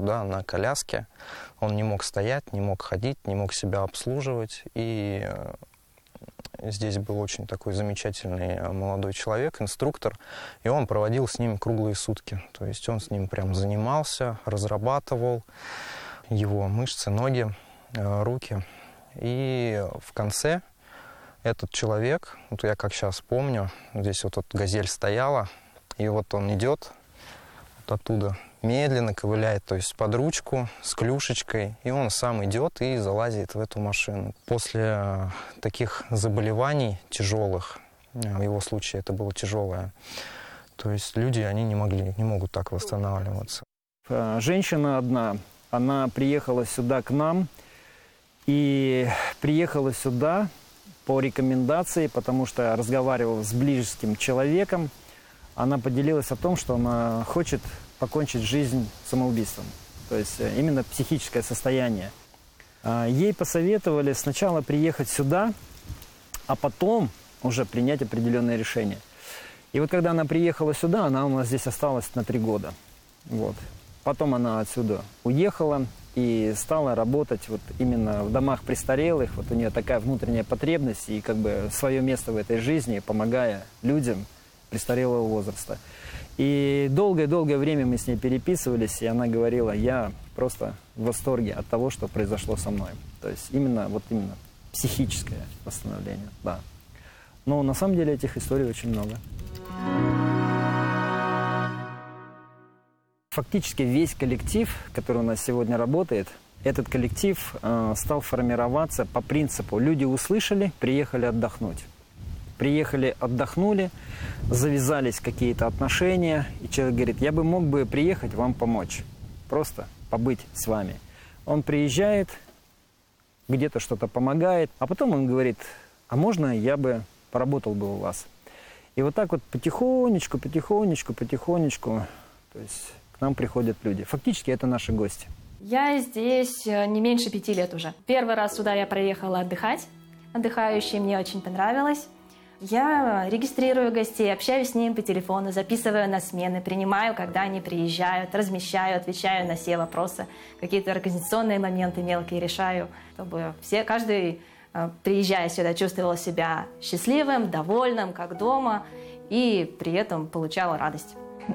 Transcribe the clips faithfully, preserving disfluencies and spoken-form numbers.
да, на коляске. Он не мог стоять, не мог ходить, не мог себя обслуживать. И здесь был очень такой замечательный молодой человек, инструктор, и он проводил с ним круглые сутки. То есть он с ним прям занимался, разрабатывал его мышцы, ноги, руки. И в конце этот человек, вот я как сейчас помню, здесь вот, вот газель стояла, и вот он идет вот оттуда, медленно ковыляет, то есть под ручку, с клюшечкой, и он сам идет и залазит в эту машину. После таких заболеваний тяжелых, в его случае это было тяжелое, то есть люди, они не могли, не могут так восстанавливаться. Женщина одна, она приехала сюда к нам, и приехала сюда по рекомендации, потому что разговаривала с близким человеком. Она поделилась о том, что она хочет покончить жизнь самоубийством. То есть именно психическое состояние. Ей посоветовали сначала приехать сюда, а потом уже принять определенное решение. И вот когда она приехала сюда, она у нас здесь осталась на три года. Вот. Потом она отсюда уехала и стала работать вот именно в домах престарелых. Вот у нее такая внутренняя потребность и как бы свое место в этой жизни, помогая людям престарелого возраста. И долгое-долгое время мы с ней переписывались, и она говорила: я просто в восторге от того, что произошло со мной. То есть именно, вот именно психическое восстановление, да. Но на самом деле этих историй очень много. Фактически весь коллектив, который у нас сегодня работает, этот коллектив э, стал формироваться по принципу: люди услышали, приехали отдохнуть. Приехали, отдохнули, завязались какие-то отношения, и человек говорит: я бы мог бы приехать вам помочь, просто побыть с вами. Он приезжает, где-то что-то помогает, а потом он говорит: а можно я бы поработал бы у вас? И вот так вот потихонечку, потихонечку, потихонечку, то есть к нам приходят люди. Фактически это наши гости. Я здесь не меньше пяти лет уже. Первый раз сюда я приехала отдыхать. Отдыхающие, мне очень понравилось. Я регистрирую гостей, общаюсь с ними по телефону, записываю на смены, принимаю, когда они приезжают, размещаю, отвечаю на все вопросы, какие-то организационные моменты мелкие решаю, чтобы все, каждый, приезжая сюда, чувствовал себя счастливым, довольным, как дома, и при этом получала радость.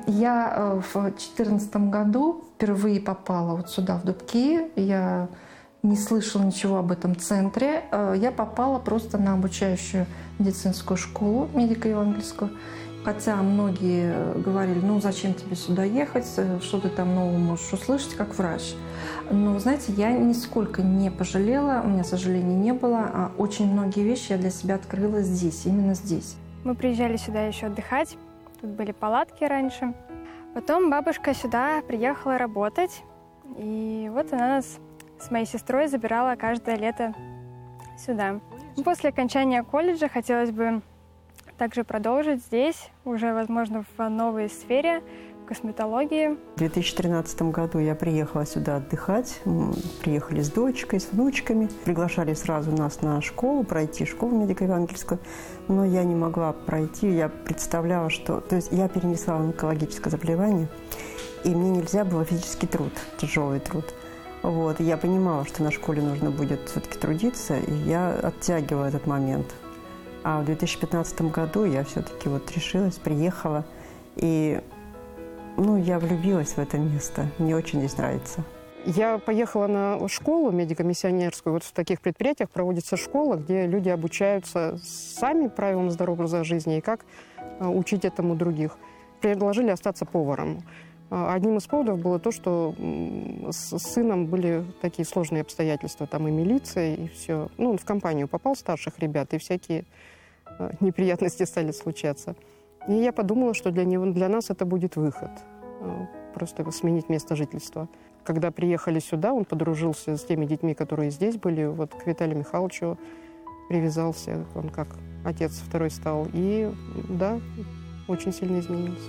Я в две тысячи четырнадцатом году впервые попала вот сюда, в Дубки. Я не слышала ничего об этом центре. Я попала просто на обучающую медицинскую школу, медико-евангельскую. Хотя многие говорили: ну зачем тебе сюда ехать, что ты там нового можешь услышать как врач. Но, знаете, я нисколько не пожалела, у меня сожалений не было. Очень многие вещи я для себя открыла здесь, именно здесь. Мы приезжали сюда еще отдыхать. Тут были палатки раньше. Потом бабушка сюда приехала работать. И вот она нас с моей сестрой забирала каждое лето сюда. После окончания колледжа хотелось бы также продолжить здесь, уже, возможно, в новой сфере, косметологии. В две тысячи тринадцатом году я приехала сюда отдыхать. Мы приехали с дочкой, с внучками. Приглашали сразу нас на школу, пройти школу медико-евангельскую. Но я не могла пройти. Я представляла, что... То есть я перенесла онкологическое заболевание, и мне нельзя было физический труд, тяжелый труд. Вот. И я понимала, что на школе нужно будет все-таки трудиться, и я оттягивала этот момент. А в две тысячи пятнадцатом году я все-таки вот решилась, приехала, и... Ну, я влюбилась в это место. Мне очень здесь нравится. Я поехала на школу медико-миссионерскую. Вот в таких предприятиях проводится школа, где люди обучаются сами правилам здорового образа жизни и как учить этому других. Предложили остаться поваром. Одним из поводов было то, что с сыном были такие сложные обстоятельства. Там и милиция, и все. Ну, он в компанию попал старших ребят, и всякие неприятности стали случаться. И я подумала, что для него, для нас это будет выход. Просто сменить место жительства. Когда приехали сюда, он подружился с теми детьми, которые здесь были. Вот к Виталию Михайловичу привязался. Он как отец второй стал. И да, очень сильно изменился.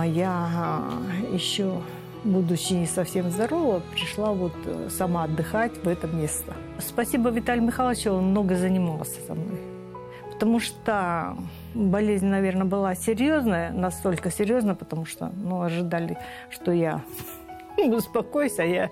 Я еще, будучи не совсем здорова, пришла вот сама отдыхать в это место. Спасибо Виталию Михайловичу, он много занимался со мной. Потому что болезнь, наверное, была серьезная, настолько серьезная, потому что ну, ожидали, что я успокоюсь, а я